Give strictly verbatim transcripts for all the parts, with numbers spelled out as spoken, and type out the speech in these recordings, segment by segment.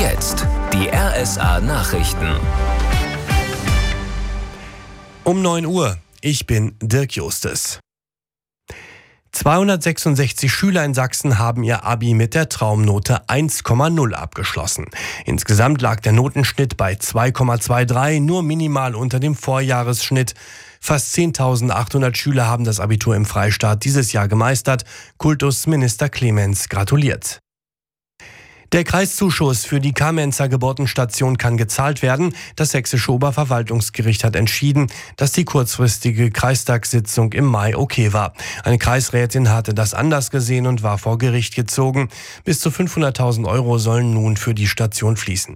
Jetzt die R S A-Nachrichten. Um neun Uhr. Ich bin Dirk Justes. zweihundertsechsundsechzig Schüler in Sachsen haben ihr Abi mit der Traumnote eins Komma null abgeschlossen. Insgesamt lag der Notenschnitt bei zwei Komma dreiundzwanzig, nur minimal unter dem Vorjahresschnitt. Fast zehntausendachthundert Schüler haben das Abitur im Freistaat dieses Jahr gemeistert. Kultusminister Clemens gratuliert. Der Kreiszuschuss für die Kamenzer Geburtenstation kann gezahlt werden. Das sächsische Oberverwaltungsgericht hat entschieden, dass die kurzfristige Kreistagssitzung im Mai okay war. Eine Kreisrätin hatte das anders gesehen und war vor Gericht gezogen. Bis zu fünfhunderttausend Euro sollen nun für die Station fließen.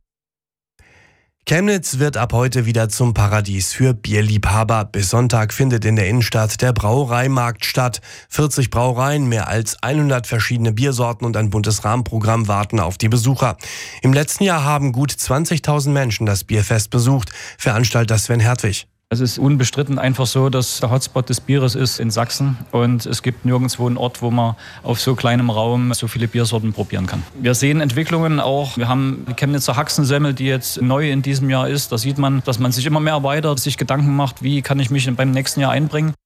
Chemnitz wird ab heute wieder zum Paradies für Bierliebhaber. Bis Sonntag findet in der Innenstadt der Brauereimarkt statt. vierzig Brauereien, mehr als hundert verschiedene Biersorten und ein buntes Rahmenprogramm warten auf die Besucher. Im letzten Jahr haben gut zwanzigtausend Menschen das Bierfest besucht. Veranstalter Sven Hertwig. Es ist unbestritten einfach so, dass der Hotspot des Bieres ist in Sachsen und es gibt nirgendwo einen Ort, wo man auf so kleinem Raum so viele Biersorten probieren kann. Wir sehen Entwicklungen auch. Wir haben die Chemnitzer Haxensemmel, die jetzt neu in diesem Jahr ist. Da sieht man, dass man sich immer mehr erweitert, sich Gedanken macht, wie kann ich mich beim nächsten Jahr einbringen.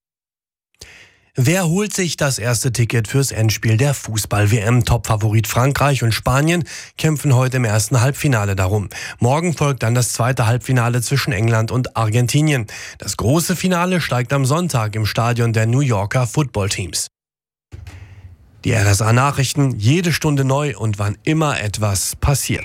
Wer holt sich das erste Ticket fürs Endspiel der Fußball-W M? Topfavorit Frankreich und Spanien kämpfen heute im ersten Halbfinale darum. Morgen folgt dann das zweite Halbfinale zwischen England und Argentinien. Das große Finale steigt am Sonntag im Stadion der New Yorker Footballteams. Die R S A-Nachrichten, jede Stunde neu und wann immer etwas passiert.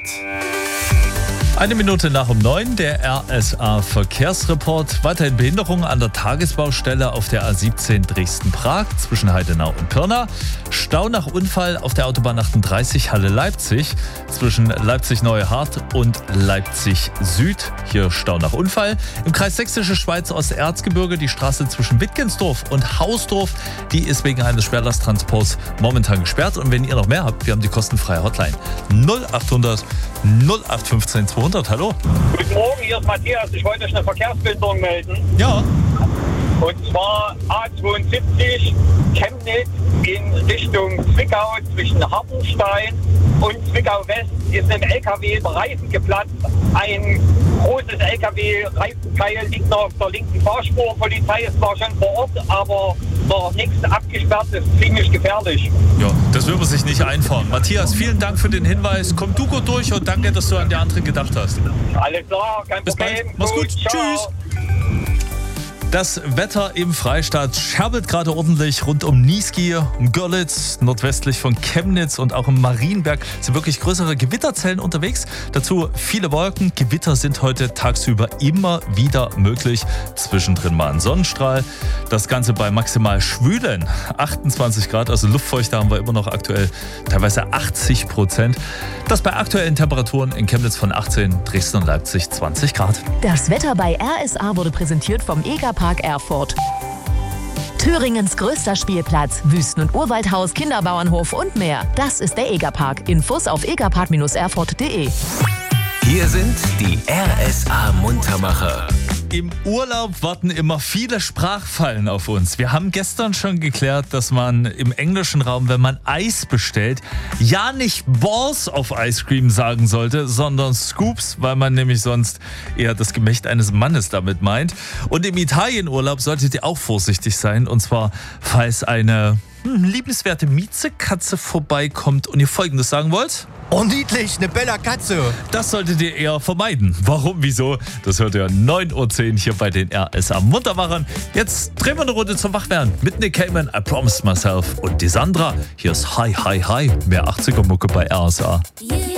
Eine Minute nach um neun, der R S A-Verkehrsreport. Weiterhin Behinderung an der Tagesbaustelle auf der A siebzehn Dresden-Prag zwischen Heidenau und Pirna. Stau nach Unfall auf der Autobahn achtunddreißig Halle-Leipzig zwischen Leipzig-Neuhardt und Leipzig-Süd. Hier Stau nach Unfall. Im Kreis Sächsische Schweiz Osterzgebirge die Straße zwischen Wittgensdorf und Hausdorf. Die ist wegen eines Schwerlasttransports momentan gesperrt. Und wenn ihr noch mehr habt, wir haben die kostenfreie Hotline null achthundert null acht fünfzehn zweihundert. Hallo. Guten Morgen, hier ist Matthias. Ich wollte euch eine Verkehrsbehinderung melden. Ja. Und zwar A zweiundsiebzig Chemnitz in Richtung Zwickau zwischen Hartenstein und Zwickau-West ist ein L K W Reifen geplatzt. Ein großes L K W-Reifenteil liegt noch auf der linken Fahrspur. Polizei ist zwar schon vor Ort, aber noch nichts abgesperrt. Das ist ziemlich gefährlich. Ja, das will man sich nicht einfahren. Matthias, vielen Dank für den Hinweis. Komm du gut durch und danke, dass du an die anderen gedacht hast. Alles klar, kein Bis Problem. bald. Mach's gut. Ciao. Tschüss. Das Wetter im Freistaat scherbelt gerade ordentlich rund um Niesky, um Görlitz, nordwestlich von Chemnitz und auch im Marienberg sind wirklich größere Gewitterzellen unterwegs. Dazu viele Wolken. Gewitter sind heute tagsüber immer wieder möglich. Zwischendrin mal ein Sonnenstrahl. Das Ganze bei maximal schwülen achtundzwanzig Grad, also Luftfeuchte haben wir immer noch aktuell teilweise achtzig Prozent. Das bei aktuellen Temperaturen in Chemnitz von achtzehn, Dresden und Leipzig zwanzig Grad. Das Wetter bei R S A wurde präsentiert vom Egerpark Erfurt. Thüringens größter Spielplatz, Wüsten- und Urwaldhaus, Kinderbauernhof und mehr. Das ist der Egerpark. Infos auf egerpark erfurt punkt de. Hier sind die R S A-Muntermacher. Im Urlaub warten immer viele Sprachfallen auf uns. Wir haben gestern schon geklärt, dass man im englischen Raum, wenn man Eis bestellt, ja nicht Balls auf Ice Cream sagen sollte, sondern Scoops, weil man nämlich sonst eher das Gemächt eines Mannes damit meint. Und im Italienurlaub solltet ihr auch vorsichtig sein. Und zwar, falls eine hm, liebenswerte Miezekatze vorbeikommt und ihr Folgendes sagen wollt. Oh, niedlich, eine bella Katze. Das solltet ihr eher vermeiden. Warum, wieso? Das hört ihr neun Uhr zehn hier bei den R S A-Muntermachern. Jetzt drehen wir eine Runde zum Wachwerden mit Nick Cayman, I Promised Myself und die Sandra. Hier ist Hi, Hi, Hi. Mehr achtziger-Mucke bei R S A.